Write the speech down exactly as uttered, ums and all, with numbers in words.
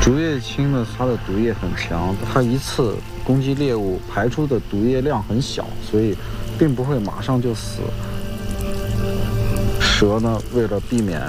竹叶青呢，它的毒液很强，它一次攻击猎物排出的毒液量很小，所以并不会马上就死。蛇呢，为了避免